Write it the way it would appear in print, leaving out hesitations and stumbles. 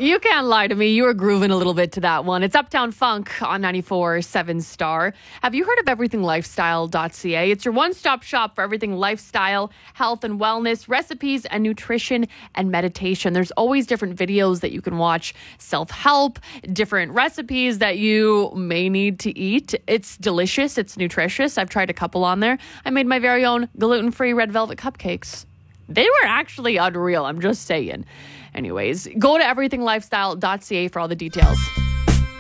You can't lie to me. You were grooving a little bit to that one. It's Uptown Funk on 94.7 Star. Have you heard of everythinglifestyle.ca? It's your one-stop shop for everything lifestyle, health and wellness, recipes and nutrition and meditation. There's always different videos that you can watch, self-help, different recipes that you may need to eat. It's delicious. It's nutritious. I've tried a couple on there. I made my very own gluten-free red velvet cupcakes. They were actually unreal. I'm just saying. Anyways, go to everythinglifestyle.ca for all the details.